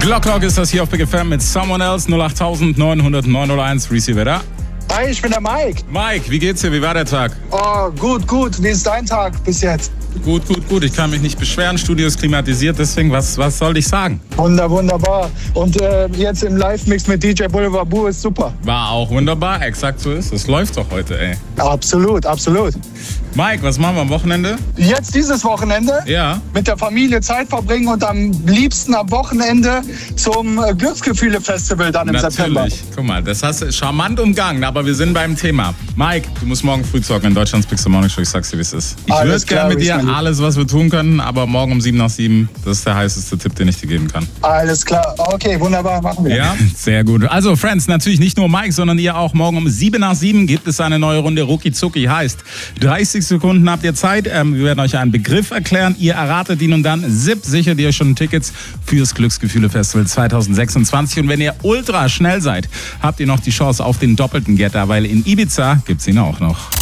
Glock ist das hier auf Big FM mit Someone Else 08000 900 901. Receiver da. Hi, ich bin der Mike. Mike, wie geht's dir? Wie war der Tag? Oh, gut. Wie ist dein Tag bis jetzt? Gut. Ich kann mich nicht beschweren. Studio ist klimatisiert, deswegen, was soll ich sagen? Wunderbar. Und jetzt im Live-Mix mit DJ Boulevard Boo ist super. War auch wunderbar, exakt so ist. Es läuft doch heute, ey. Absolut. Mike, was machen wir am Wochenende? Jetzt dieses Wochenende Ja. mit der Familie Zeit verbringen und am liebsten am Wochenende zum Glücksgefühle-Festival dann im September. Natürlich. Guck mal, das hast du charmant umgangen, aber wir sind beim Thema. Mike, du musst morgen früh zocken in Deutschlands Big Morning Show. Ich sag's dir, wie es ist. Ich würde gerne mit dir alles, was wir tun können, aber morgen um 7 nach 7, das ist der heißeste Tipp, den ich dir geben kann. Alles klar. Okay, wunderbar, machen wir. Ja, sehr gut. Also, Friends, natürlich nicht nur Mike, sondern ihr auch. Morgen um 7 nach 7 gibt es eine neue Runde Rucki Zucki. Heißt, 30 Sekunden habt ihr Zeit. Wir werden euch einen Begriff erklären. Ihr erratet ihn und dann sichert ihr schon Tickets fürs Glücksgefühle-Festival 2026. Und wenn ihr ultra schnell seid, habt ihr noch die Chance auf den doppelten Getter, weil in Ibiza gibt's ihn auch noch.